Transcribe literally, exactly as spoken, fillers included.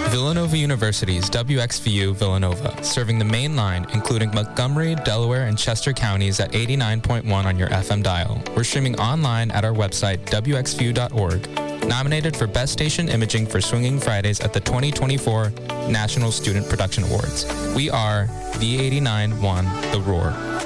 Villanova University's W X V U Villanova, serving the main line, including Montgomery, Delaware, and Chester counties at eighty-nine point one on your F M dial. We're streaming online at our website, w x v u dot org. Nominated for Best Station Imaging for Swinging Fridays at the twenty twenty-four National Student Production Awards. We are V eighty-nine point one The Roar.